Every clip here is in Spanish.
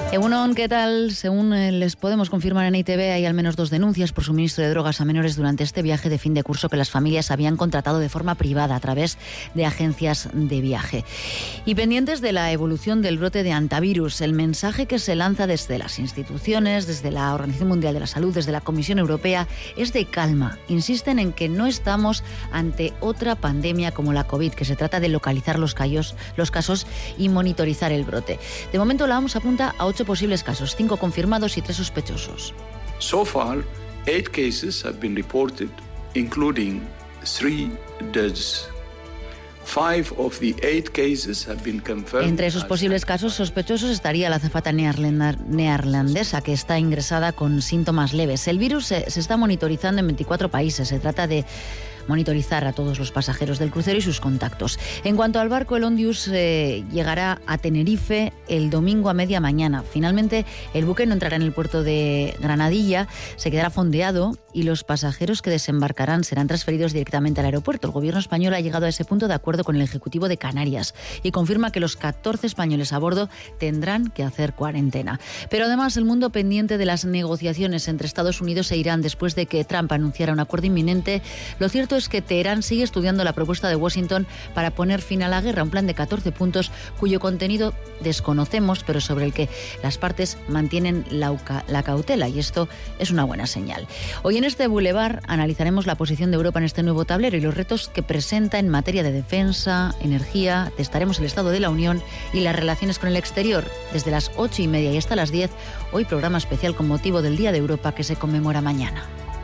Egunon, ¿qué tal? Según les podemos confirmar en ITV, hay al menos 2 denuncias por suministro de drogas a menores durante este viaje de fin de curso que las familias habían contratado de forma privada a través de agencias de viaje. Y pendientes de la evolución del brote de hantavirus, el mensaje que se lanza desde las instituciones, desde la Organización Mundial de la Salud, desde la Comisión Europea, es de calma. Insisten en que no estamos ante otra pandemia como la COVID, que se trata de localizar los casos y monitorizar el brote. De momento la OMS apunta a 8 posibles casos, 5 confirmados y 3 sospechosos. So far, 8 cases have been reported, including 3 deaths. 5 of the 8 cases have been confirmed. Entre esos posibles casos sospechosos estaría la azafata neerlandesa, que está ingresada con síntomas leves. El virus se está monitorizando en 24 países. Se trata de monitorizar a todos los pasajeros del crucero y sus contactos. En cuanto al barco, el Ondius llegará a Tenerife el domingo a media mañana. Finalmente, el buque no entrará en el puerto de Granadilla, se quedará fondeado y los pasajeros que desembarcarán serán transferidos directamente al aeropuerto. El gobierno español ha llegado a ese punto de acuerdo con el Ejecutivo de Canarias y confirma que los 14 españoles a bordo tendrán que hacer cuarentena. Pero además, el mundo pendiente de las negociaciones entre Estados Unidos e Irán después de que Trump anunciara un acuerdo inminente. Lo cierto es que Teherán sigue estudiando la propuesta de Washington para poner fin a la guerra, un plan de 14 puntos cuyo contenido desconocemos, pero sobre el que las partes mantienen la cautela, y esto es una buena señal. Hoy en este Boulevard analizaremos la posición de Europa en este nuevo tablero y los retos que presenta en materia de defensa, energía. Testaremos el Estado de la Unión y las relaciones con el exterior. Desde las 8:30 y hasta las 10, hoy programa especial con motivo del Día de Europa que se conmemora mañana.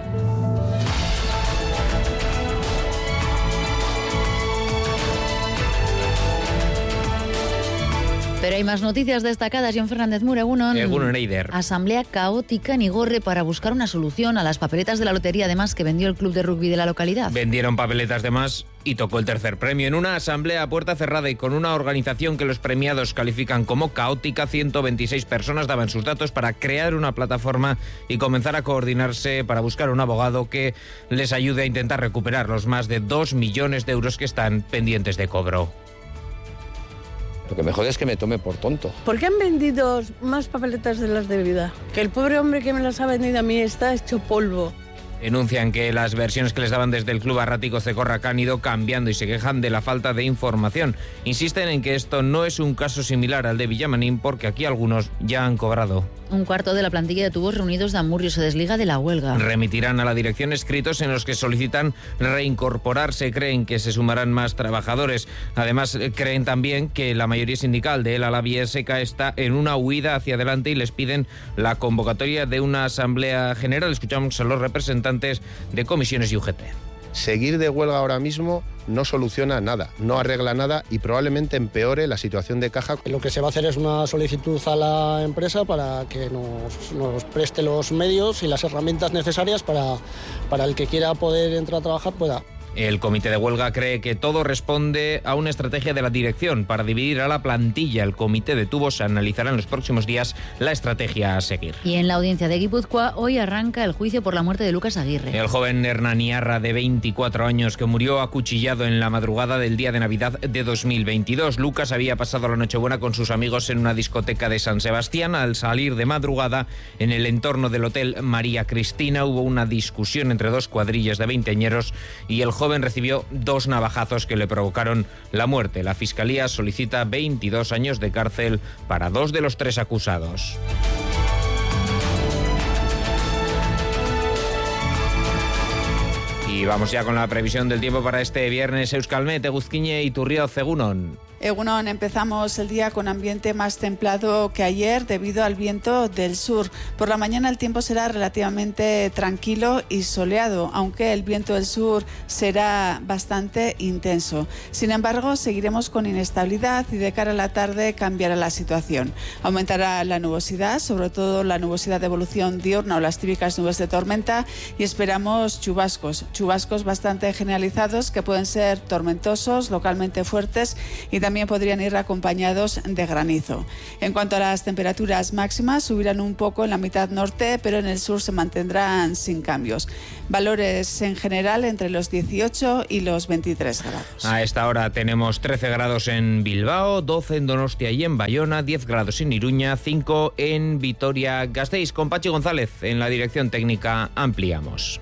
Pero hay más noticias destacadas. John Fernández Mur, egunon. Egunon, Eider. Asamblea caótica en Igorre para buscar una solución a las papeletas de la lotería, además, que vendió el club de rugby de la localidad. Vendieron papeletas de más y tocó el tercer premio. En una asamblea a puerta cerrada y con una organización que los premiados califican como caótica, 126 personas daban sus datos para crear una plataforma y comenzar a coordinarse para buscar un abogado que les ayude a intentar recuperar los más de 2 millones de euros que están pendientes de cobro. Lo que me jode es que me tome por tonto. ¿Por qué han vendido más papeletas de las de vida? Que el pobre hombre que me las ha vendido a mí está hecho polvo. Denuncian que las versiones que les daban desde el Club Arrático Cecorraca han ido cambiando y se quejan de la falta de información. Insisten en que esto no es un caso similar al de Villamanín porque aquí algunos ya han cobrado. Un cuarto de la plantilla de Tubos Reunidos de Amurrio se desliga de la huelga. Remitirán a la dirección escritos en los que solicitan reincorporarse. Creen que se sumarán más trabajadores. Además, creen también que la mayoría sindical de El Alaviesca está en una huida hacia adelante y les piden la convocatoria de una asamblea general. Escuchamos a los representantes de comisiones y UGT. Seguir de huelga ahora mismo no soluciona nada, no arregla nada y probablemente empeore la situación de caja. Lo que se va a hacer es una solicitud a la empresa para que nos preste los medios y las herramientas necesarias para el que quiera poder entrar a trabajar pueda. El comité de huelga cree que todo responde a una estrategia de la dirección para dividir a la plantilla. El comité de tubos analizará en los próximos días la estrategia a seguir. Y en la audiencia de Guipúzcoa hoy arranca el juicio por la muerte de Lucas Aguirre. El joven Hernaniarra de 24 años que murió acuchillado en la madrugada del día de Navidad de 2022. Lucas había pasado la Nochebuena con sus amigos en una discoteca de San Sebastián. Al salir de madrugada en el entorno del Hotel María Cristina hubo una discusión entre 2 cuadrillas de veinteañeros y el joven recibió 2 navajazos que le provocaron la muerte. La Fiscalía solicita 22 años de cárcel para 2 de los 3 acusados. Y vamos ya con la previsión del tiempo para este viernes. Euskalmet, Eguzquiñe y Turrioz, egunon. Egunon, empezamos el día con ambiente más templado que ayer debido al viento del sur. Por la mañana el tiempo será relativamente tranquilo y soleado, aunque el viento del sur será bastante intenso. Sin embargo, seguiremos con inestabilidad y de cara a la tarde cambiará la situación. Aumentará la nubosidad, sobre todo la nubosidad de evolución diurna o las típicas nubes de tormenta, y esperamos chubascos bastante generalizados que pueden ser tormentosos, localmente fuertes y también también podrían ir acompañados de granizo. En cuanto a las temperaturas máximas, subirán un poco en la mitad norte, pero en el sur se mantendrán sin cambios. Valores en general entre los 18 y los 23 grados. A esta hora tenemos 13 grados en Bilbao, 12 en Donostia y en Bayona, 10 grados en Iruña, 5 en Vitoria-Gasteiz. Con Pachi González en la dirección técnica ampliamos.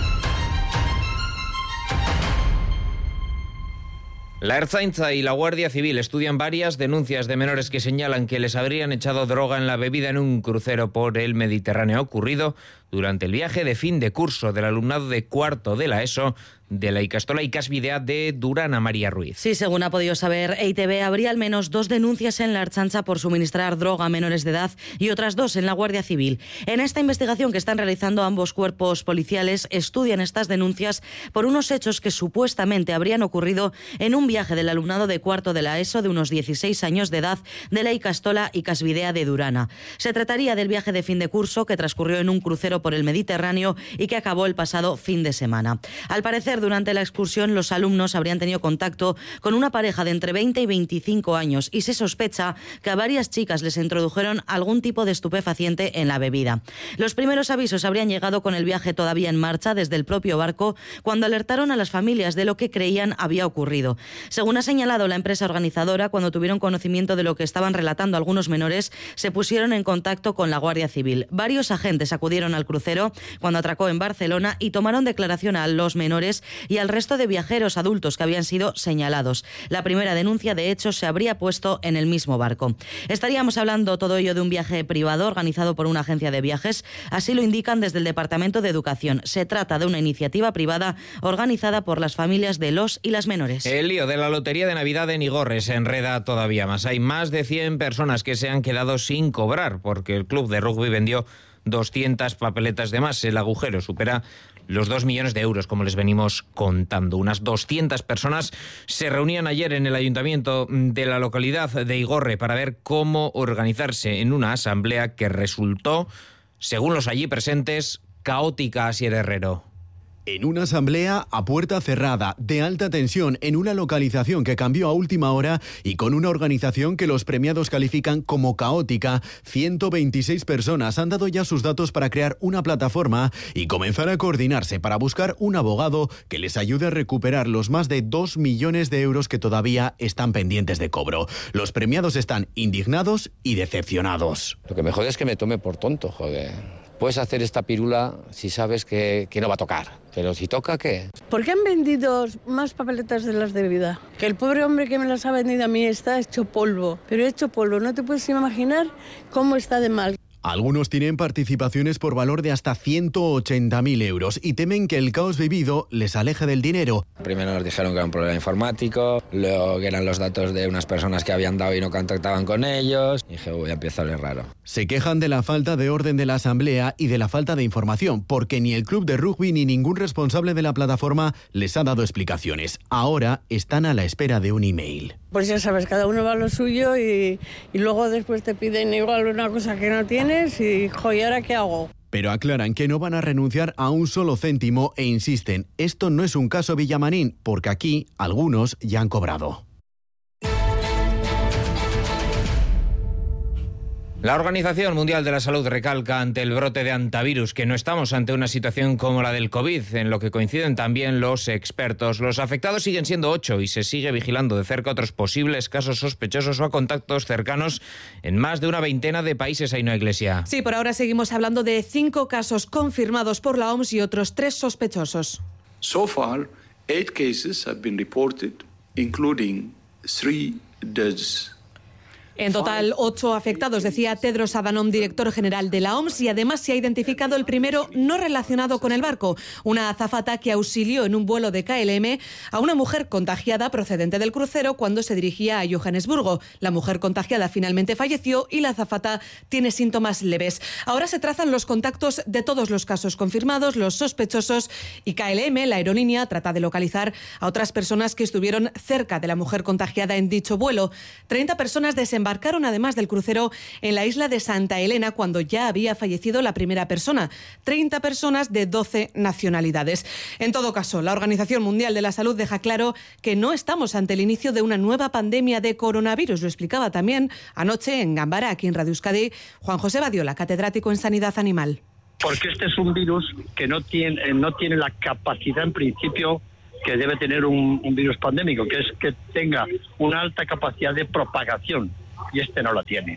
La Ertzaintza y la Guardia Civil estudian varias denuncias de menores que señalan que les habrían echado droga en la bebida en un crucero por el Mediterráneo ocurrido durante el viaje de fin de curso del alumnado de cuarto de la ESO de la Ikastola Ikasbidea de Durán, María Ruiz. Sí, según ha podido saber EITB, habría al menos 2 denuncias en la Ertzaintza por suministrar droga a menores de edad y otras 2 en la Guardia Civil. En esta investigación que están realizando ambos cuerpos policiales, estudian estas denuncias por unos hechos que supuestamente habrían ocurrido en un viaje del alumnado de cuarto de la ESO de unos 16 años de edad de la Ikastola Ikasbidea de Durana. Se trataría del viaje de fin de curso que transcurrió en un crucero por el Mediterráneo y que acabó el pasado fin de semana. Al parecer, durante la excursión, los alumnos habrían tenido contacto con una pareja de entre 20 y 25 años y se sospecha que a varias chicas les introdujeron algún tipo de estupefaciente en la bebida. Los primeros avisos habrían llegado con el viaje todavía en marcha desde el propio barco, cuando alertaron a las familias de lo que creían había ocurrido. Según ha señalado la empresa organizadora, cuando tuvieron conocimiento de lo que estaban relatando algunos menores, se pusieron en contacto con la Guardia Civil. Varios agentes acudieron al crucero cuando atracó en Barcelona y tomaron declaración a los menores y al resto de viajeros adultos que habían sido señalados. La primera denuncia, de hecho, se habría puesto en el mismo barco. Estaríamos hablando todo ello de un viaje privado organizado por una agencia de viajes, así lo indican desde el Departamento de Educación. Se trata de una iniciativa privada organizada por las familias de los y las menores. El lío de la lotería de Navidad en Igorre se enreda todavía más. Hay más de 100 personas que se han quedado sin cobrar porque el club de rugby vendió 200 papeletas de más. El agujero supera los 2 millones de euros, como les venimos contando. Unas 200 personas se reunían ayer en el ayuntamiento de la localidad de Igorre para ver cómo organizarse en una asamblea que resultó, según los allí presentes, caótica. Asier Herrero. En una asamblea a puerta cerrada, de alta tensión, en una localización que cambió a última hora y con una organización que los premiados califican como caótica, 126 personas han dado ya sus datos para crear una plataforma y comenzar a coordinarse para buscar un abogado que les ayude a recuperar los más de 2 millones de euros que todavía están pendientes de cobro. Los premiados están indignados y decepcionados. Lo que me jode es que me tome por tonto, joder. Puedes hacer esta pirula si sabes que no va a tocar, pero si toca, ¿qué? ¿Por qué han vendido más papeletas de las de vida? Que el pobre hombre que me las ha vendido a mí está hecho polvo, pero hecho polvo, no te puedes imaginar cómo está de mal. Algunos tienen participaciones por valor de hasta 180.000 euros y temen que el caos vivido les aleje del dinero. Primero nos dijeron que era un problema informático, luego que eran los datos de unas personas que habían dado y no contactaban con ellos. Y dije, ya empieza a oler raro. Se quejan de la falta de orden de la asamblea y de la falta de información, porque ni el club de rugby ni ningún responsable de la plataforma les ha dado explicaciones. Ahora están a la espera de un email. Pues ya sabes, cada uno va a lo suyo y luego después te piden igual una cosa que no tienes y, ¿y ahora qué hago? Pero aclaran que no van a renunciar a un solo céntimo e insisten, esto no es un caso Villamarín, porque aquí algunos ya han cobrado. La Organización Mundial de la Salud recalca ante el brote de hantavirus que no estamos ante una situación como la del COVID, en lo que coinciden también los expertos. Los afectados siguen siendo 8 y se sigue vigilando de cerca otros posibles casos sospechosos o a contactos cercanos en más de una veintena de países. Ainhoa Iglesia. Sí, por ahora seguimos hablando de 5 casos confirmados por la OMS y otros 3 sospechosos. So far, 8 cases have been reported, including 3 deaths. En total, 8 afectados, decía Tedros Adhanom, director general de la OMS, y además se ha identificado el primero no relacionado con el barco, una azafata que auxilió en un vuelo de KLM a una mujer contagiada procedente del crucero cuando se dirigía a Johannesburgo. La mujer contagiada finalmente falleció y la azafata tiene síntomas leves. Ahora se trazan los contactos de todos los casos confirmados, los sospechosos, y KLM, la aerolínea, trata de localizar a otras personas que estuvieron cerca de la mujer contagiada en dicho vuelo. 30 personas desembarcaron desembarcaron además del crucero en la isla de Santa Elena cuando ya había fallecido la primera persona. 30 personas de 12 nacionalidades. En todo caso, la Organización Mundial de la Salud deja claro que no estamos ante el inicio de una nueva pandemia de coronavirus. Lo explicaba también anoche en Gambara, aquí en Radio Euskadi, Juan José Badiola, catedrático en Sanidad Animal. Porque este es un virus que no tiene la capacidad en principio que debe tener un virus pandémico, que es que tenga una alta capacidad de propagación, y este no la tiene.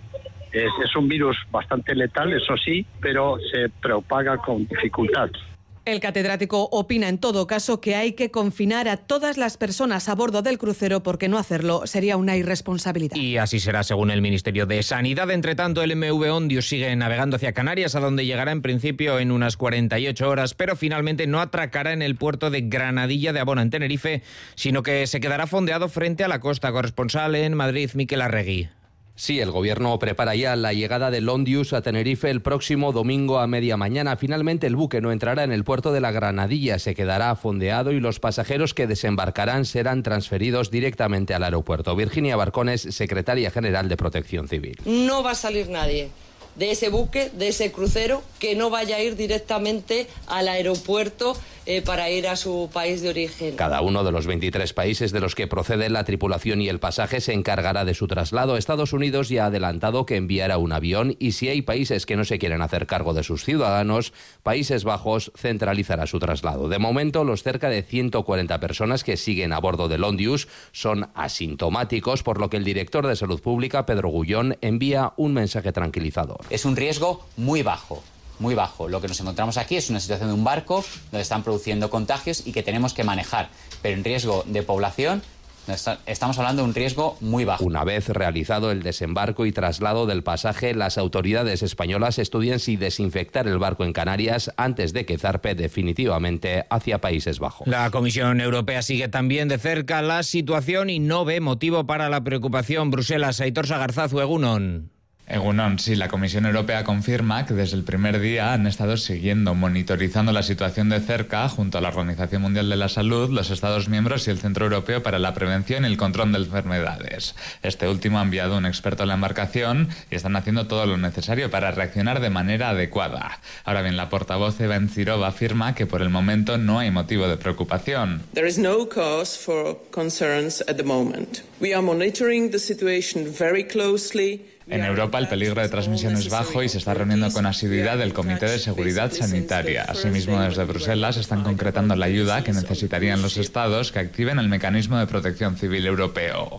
Es un virus bastante letal, eso sí, pero se propaga con dificultad. El catedrático opina en todo caso que hay que confinar a todas las personas a bordo del crucero porque no hacerlo sería una irresponsabilidad. Y así será según el Ministerio de Sanidad. Entre tanto, el MV Ondius sigue navegando hacia Canarias, a donde llegará en principio en unas 48 horas, pero finalmente no atracará en el puerto de Granadilla de Abona, en Tenerife, sino que se quedará fondeado frente a la costa. Corresponsal en Madrid, Miquel Arregui. Sí, el gobierno prepara ya la llegada del Ondius a Tenerife el próximo domingo a media mañana. Finalmente el buque no entrará en el puerto de la Granadilla, se quedará fondeado y los pasajeros que desembarcarán serán transferidos directamente al aeropuerto. Virginia Barcones, secretaria general de Protección Civil. No va a salir nadie de ese buque, de ese crucero, que no vaya a ir directamente al aeropuerto para ir a su país de origen. Cada uno de los 23 países de los que procede la tripulación y el pasaje se encargará de su traslado. Estados Unidos ya ha adelantado que enviará un avión y si hay países que no se quieren hacer cargo de sus ciudadanos, Países Bajos centralizará su traslado. De momento, los cerca de 140 personas que siguen a bordo del Ondius son asintomáticos, por lo que el director de Salud Pública, Pedro Gullón, envía un mensaje tranquilizador. Es un riesgo muy bajo. Muy bajo. Lo que nos encontramos aquí es una situación de un barco donde están produciendo contagios y que tenemos que manejar. Pero en riesgo de población estamos hablando de un riesgo muy bajo. Una vez realizado el desembarco y traslado del pasaje, las autoridades españolas estudian si desinfectar el barco en Canarias antes de que zarpe definitivamente hacia Países Bajos. La Comisión Europea sigue también de cerca la situación y no ve motivo para la preocupación. Bruselas, Aitor Sagarzazu, Egunon. Egunon, sí, la Comisión Europea confirma que desde el primer día han estado monitorizando la situación de cerca junto a la Organización Mundial de la Salud, los Estados miembros y el Centro Europeo para la Prevención y el Control de Enfermedades. Este último ha enviado un experto a la embarcación y están haciendo todo lo necesario para reaccionar de manera adecuada. Ahora bien, la portavoz Eva Encirova afirma que por el momento no hay motivo de preocupación. There is no cause for concerns at the moment. We are monitoring the situation very closely. En Europa el peligro de transmisión es bajo y se está reuniendo con asiduidad el Comité de Seguridad Sanitaria. Asimismo, desde Bruselas están concretando la ayuda que necesitarían los Estados que activen el mecanismo de protección civil europeo.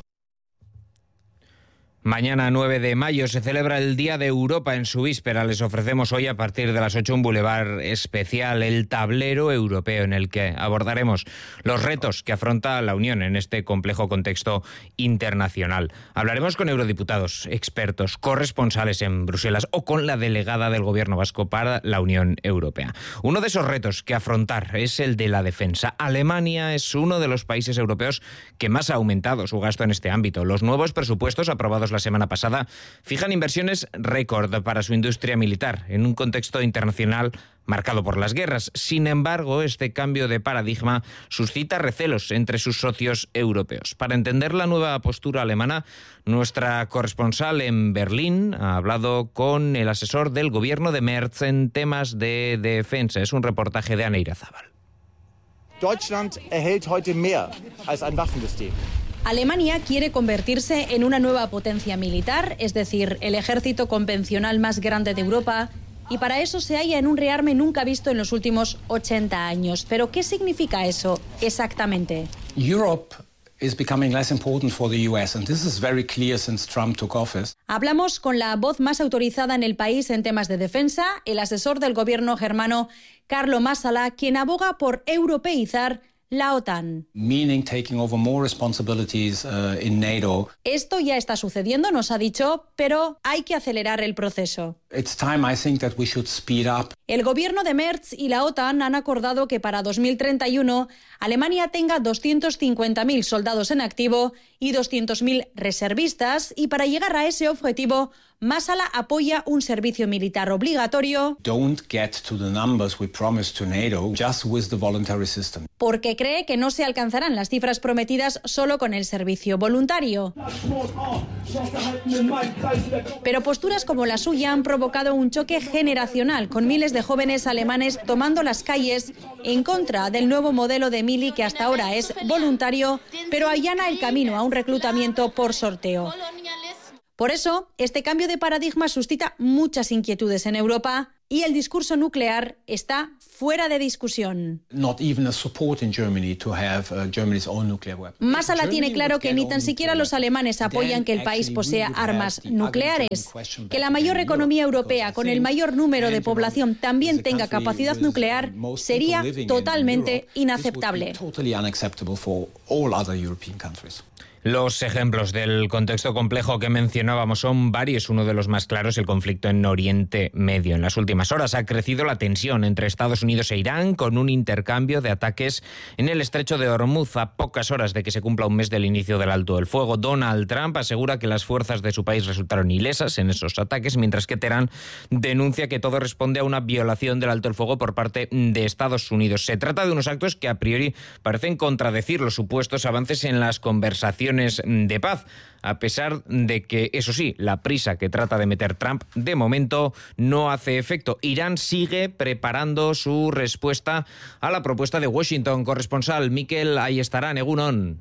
Mañana 9 de mayo se celebra el Día de Europa. En su víspera les ofrecemos hoy a partir de las 8 un bulevar especial, el tablero europeo, en el que abordaremos los retos que afronta la Unión en este complejo contexto internacional. Hablaremos con eurodiputados, expertos, corresponsales en Bruselas o con la delegada del Gobierno vasco para la Unión Europea. Uno de esos retos que afrontar es el de la defensa. Alemania es uno de los países europeos que más ha aumentado su gasto en este ámbito. Los nuevos presupuestos aprobados la semana pasada fijan inversiones récord para su industria militar en un contexto internacional marcado por las guerras. Sin embargo, este cambio de paradigma suscita recelos entre sus socios europeos. Para entender la nueva postura alemana, nuestra corresponsal en Berlín ha hablado con el asesor del gobierno de Merz en temas de defensa. Es un reportaje de Ana Irazábal. Deutschland erhält heute mehr als ein Waffensystem. Alemania quiere convertirse en una nueva potencia militar, es decir, el ejército convencional más grande de Europa, y para eso se halla en un rearme nunca visto en los últimos 80 años. ¿Pero qué significa eso exactamente? Europe is becoming less important for the US, and this is very clear since Trump took office. Hablamos con la voz más autorizada en el país en temas de defensa, el asesor del gobierno germano Carlo Massala, quien aboga por europeizar la OTAN. Meaning taking over more responsibilities in NATO. Esto ya está sucediendo, nos ha dicho, pero hay que acelerar el proceso. It's time, I think, that we should speed up. El gobierno de Merz y la OTAN han acordado que para 2031 Alemania tenga 250.000 soldados en activo y 200.000 reservistas, y para llegar a ese objetivo Masala apoya un servicio militar obligatorio porque cree que no se alcanzarán las cifras prometidas solo con el servicio voluntario. Pero posturas como la suya han provocado un choque generacional, con miles de jóvenes alemanes tomando las calles en contra del nuevo modelo de mili que hasta ahora es voluntario, pero allana el camino a un reclutamiento por sorteo. Por eso, este cambio de paradigma suscita muchas inquietudes en Europa y el discurso nuclear está fuera de discusión. Masala tiene claro que ni tan siquiera los alemanes apoyan que el país posea armas nucleares. Que la mayor economía europea con el mayor número de población también tenga capacidad nuclear sería totalmente inaceptable. Los ejemplos del contexto complejo que mencionábamos son varios. Uno de los más claros, el conflicto en Oriente Medio. En las últimas horas ha crecido la tensión entre Estados Unidos e Irán, con un intercambio de ataques en el estrecho de Hormuz a pocas horas de que se cumpla un mes del inicio del alto el fuego. Donald Trump asegura que las fuerzas de su país resultaron ilesas en esos ataques, mientras que Teherán denuncia que todo responde a una violación del alto el fuego por parte de Estados Unidos. Se trata de unos actos que a priori parecen contradecir los supuestos avances en las conversaciones de paz, a pesar de que, eso sí, la prisa que trata de meter Trump de momento no hace efecto. Irán sigue preparando su respuesta a la propuesta de Washington. Corresponsal Mikel Ayestarán, Egunon.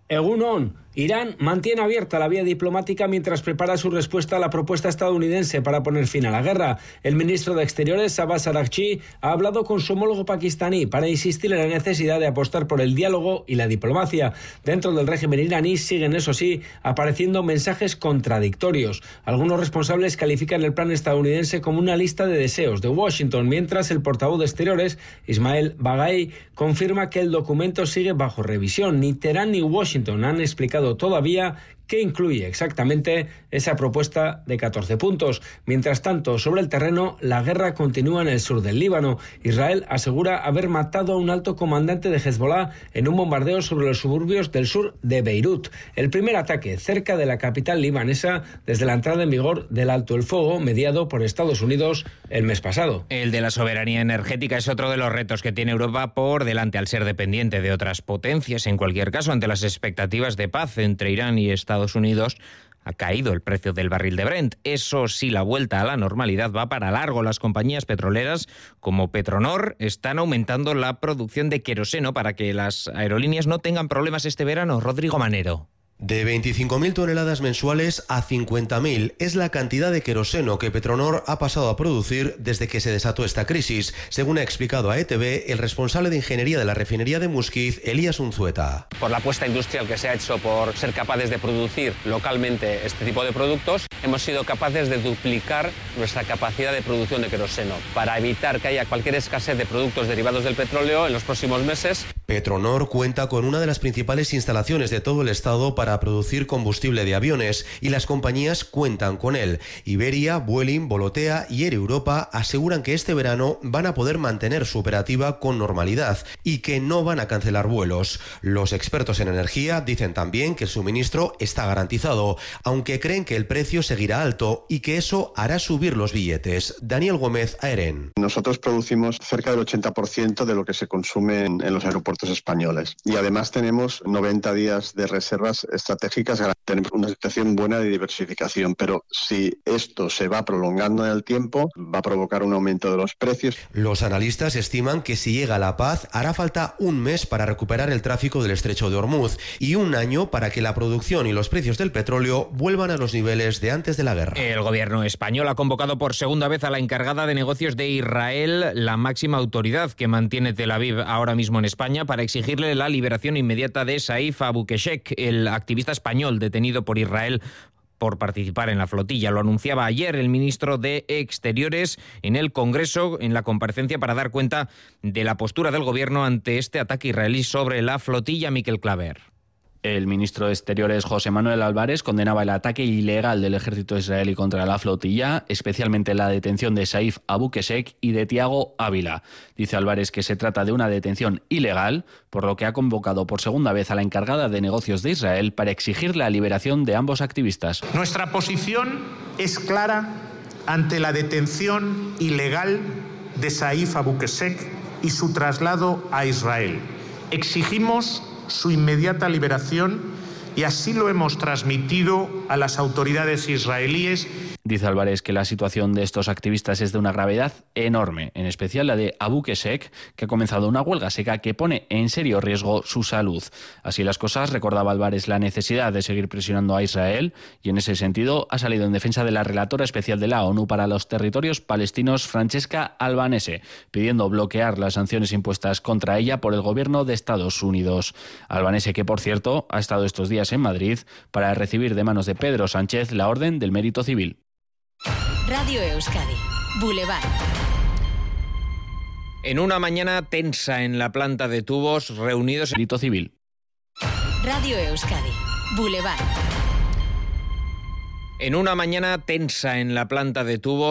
Irán mantiene abierta la vía diplomática mientras prepara su respuesta a la propuesta estadounidense para poner fin a la guerra. El ministro de Exteriores, Abbas Araghchi, ha hablado con su homólogo pakistaní para insistir en la necesidad de apostar por el diálogo y la diplomacia. Dentro del régimen iraní siguen, eso sí, apareciendo mensajes contradictorios. Algunos responsables califican el plan estadounidense como una lista de deseos de Washington, mientras el portavoz de Exteriores, Ismail Baghai, confirma que el documento sigue bajo revisión. Ni Teherán ni Washington han explicado todavía qué incluye exactamente esa propuesta de 14 puntos. Mientras tanto, sobre el terreno, la guerra continúa en el sur del Líbano. Israel asegura haber matado a un alto comandante de Hezbollah en un bombardeo sobre los suburbios del sur de Beirut. El primer ataque cerca de la capital libanesa desde la entrada en vigor del alto el fuego mediado por Estados Unidos el mes pasado. El de la soberanía energética es otro de los retos que tiene Europa por delante al ser dependiente de otras potencias. En cualquier caso, ante las expectativas de paz entre Irán y Estados Unidos, ha caído el precio del barril de Brent. Eso sí, la vuelta a la normalidad va para largo. Las compañías petroleras como Petronor están aumentando la producción de queroseno para que las aerolíneas no tengan problemas este verano. Rodrigo Manero. De 25.000 toneladas mensuales a 50.000 es la cantidad de queroseno que Petronor ha pasado a producir desde que se desató esta crisis, según ha explicado a ETV el responsable de ingeniería de la refinería de Musquiz, Elías Unzueta. Por la apuesta industrial que se ha hecho por ser capaces de producir localmente este tipo de productos, hemos sido capaces de duplicar nuestra capacidad de producción de queroseno para evitar que haya cualquier escasez de productos derivados del petróleo en los próximos meses. Petronor cuenta con una de las principales instalaciones de todo el estado para producir combustible de aviones y las compañías cuentan con él. Iberia, Vueling, Volotea y Air Europa aseguran que este verano van a poder mantener su operativa con normalidad y que no van a cancelar vuelos. Los expertos en energía dicen también que el suministro está garantizado, aunque creen que el precio seguirá alto y que eso hará subir los billetes. Daniel Gómez, AEREN. Nosotros producimos cerca del 80% de lo que se consume en los aeropuertos españoles y además tenemos 90 días de reservas estratégicas. Tenemos una situación buena de diversificación, pero si esto se va prolongando en el tiempo, va a provocar un aumento de los precios. Los analistas estiman que si llega la paz, hará falta un mes para recuperar el tráfico del estrecho de Hormuz y un año para que la producción y los precios del petróleo vuelvan a los niveles de antes de la guerra. El gobierno español ha convocado por segunda vez a la encargada de negocios de Israel, la máxima autoridad que mantiene Tel Aviv ahora mismo en España, para exigirle la liberación inmediata de Saif Abu Keshek, el activista español detenido por Israel por participar en la flotilla. Lo anunciaba ayer el ministro de Exteriores en el Congreso en la comparecencia para dar cuenta de la postura del gobierno ante este ataque israelí sobre la flotilla. Miquel Claver. El ministro de Exteriores, José Manuel Álvarez, condenaba el ataque ilegal del ejército israelí contra la flotilla, especialmente la detención de Saif Abu Qeshek y de Tiago Ávila. Dice Álvarez que se trata de una detención ilegal, por lo que ha convocado por segunda vez a la encargada de negocios de Israel para exigir la liberación de ambos activistas. Nuestra posición es clara ante la detención ilegal de Saif Abu Qeshek y su traslado a Israel. Exigimos su inmediata liberación y así lo hemos transmitido a las autoridades israelíes. Dice Álvarez que la situación de estos activistas es de una gravedad enorme, en especial la de Abu Qeshek, que ha comenzado una huelga seca que pone en serio riesgo su salud. Así las cosas, recordaba Álvarez la necesidad de seguir presionando a Israel y en ese sentido ha salido en defensa de la relatora especial de la ONU para los territorios palestinos, Francesca Albanese, pidiendo bloquear las sanciones impuestas contra ella por el gobierno de Estados Unidos. Albanese, que por cierto ha estado estos días en Madrid para recibir de manos de Pedro Sánchez la Orden del Mérito Civil. Radio Euskadi, Boulevard. En una mañana tensa en la planta de tubos, reunidos en Mérito Civil. Radio Euskadi, Boulevard. En una mañana tensa en la planta de tubos.